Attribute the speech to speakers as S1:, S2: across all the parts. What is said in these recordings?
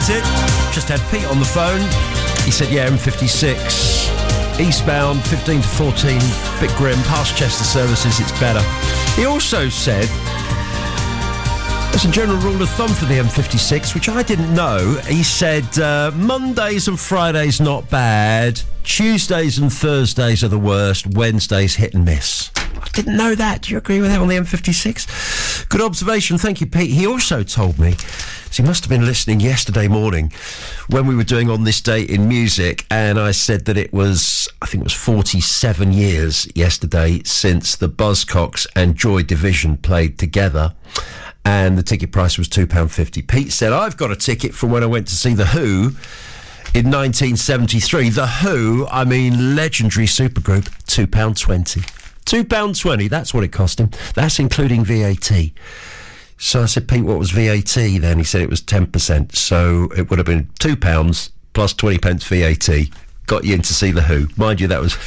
S1: it. Just had Pete on the phone. He said, yeah, M56. Eastbound, 15 to 14, bit grim, past Chester services, it's better. He also said, there's a general rule of thumb for the M56, which I didn't know. He said, Mondays and Fridays not bad, Tuesdays and Thursdays are the worst, Wednesdays hit and miss. I didn't know that. Do you agree with that on the M56? Good observation. Thank you, Pete. He also told me, so he must have been listening yesterday morning when we were doing On This Day in Music, and I said that it was, I think it was 47 years yesterday since the Buzzcocks and Joy Division played together, and the ticket price was £2.50. Pete said, I've got a ticket from when I went to see The Who in 1973. The Who, I mean legendary supergroup, £2.20. £2.20, that's what it cost him. That's including VAT. So I said, Pete, what was VAT then? He said it was 10%. So it would have been £2 plus 20 pence VAT. Got you in to see The Who. Mind you, that was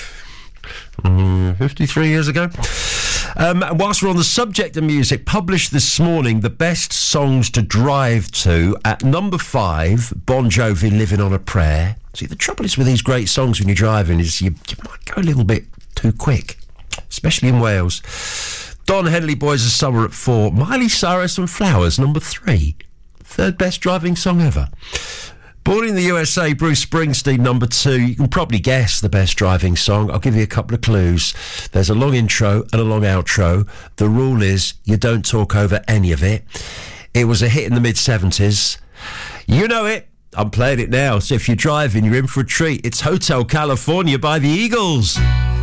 S1: 53 years ago. And whilst we're on the subject of music, published this morning the best songs to drive to. At number 5, Bon Jovi, Living on a Prayer. See, the trouble is with these great songs when you're driving is you might go a little bit too quick, especially in Wales. Don Henley, Boys of Summer at 4. Miley Cyrus and Flowers, number 3. Third best driving song ever. Born in the USA, Bruce Springsteen, number 2. You can probably guess the best driving song. I'll give you a couple of clues. There's a long intro and a long outro. The rule is you don't talk over any of it. It was a hit in the mid-70s. You know it. I'm playing it now. So if you're driving, you're in for a treat. It's Hotel California by the Eagles.